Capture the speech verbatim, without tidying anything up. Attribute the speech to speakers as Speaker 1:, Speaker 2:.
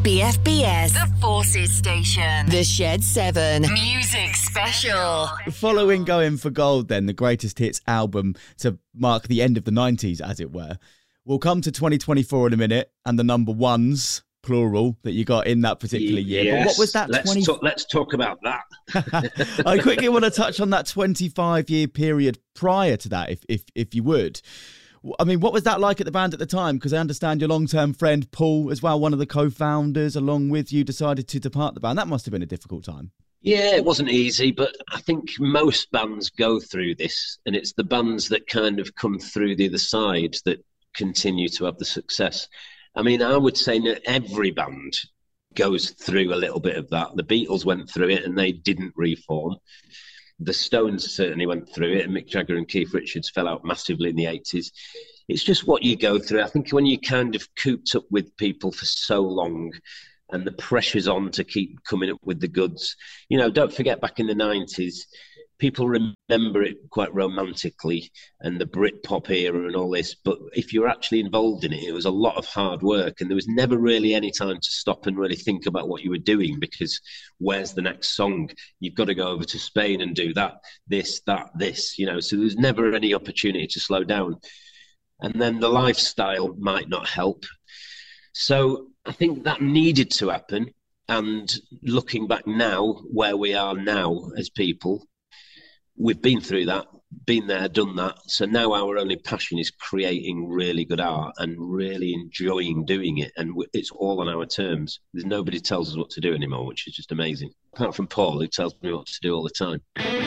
Speaker 1: B F B S,
Speaker 2: The Forces Station,
Speaker 1: The Shed seven,
Speaker 2: Music Special.
Speaker 3: Following Going for Gold, then, the greatest hits album to mark the end of the nineties, as it were, we'll come to twenty twenty-four in a minute and the number ones, plural, that you got in that particular year.
Speaker 4: Yes.
Speaker 3: But what was that?
Speaker 4: Let's,
Speaker 3: twenty
Speaker 4: talk, let's talk about that.
Speaker 3: I quickly want to touch on that twenty-five year period prior to that, if if if you would. I mean, what was that like at the band at the time? Because I understand your long-term friend Paul, as well, one of the co-founders, along with you, decided to depart the band. That must have been a difficult time.
Speaker 4: Yeah, it wasn't easy, but I think most bands go through this, and it's the bands that kind of come through the other side that continue to have the success. I mean, I would say that every band goes through a little bit of that. The Beatles went through it and they didn't reform. The Stones certainly went through it, and Mick Jagger and Keith Richards fell out massively in the eighties. It's just what you go through. I think when you kind of cooped up with people for so long and the pressure's on to keep coming up with the goods, you know, don't forget back in the nineties, people remember it quite romantically and the Britpop era and all this, but if you're actually involved in it, it was a lot of hard work, and there was never really any time to stop and really think about what you were doing, because where's the next song? You've got to go over to Spain and do that, this, that, this, you know, so there was never any opportunity to slow down. And then the lifestyle might not help. So I think that needed to happen. And looking back now, where we are now as people, we've been through that, been there, done that. So now our only passion is creating really good art and really enjoying doing it. And it's all on our terms. There's nobody tells us what to do anymore, which is just amazing. Apart from Paul, who tells me what to do all the time.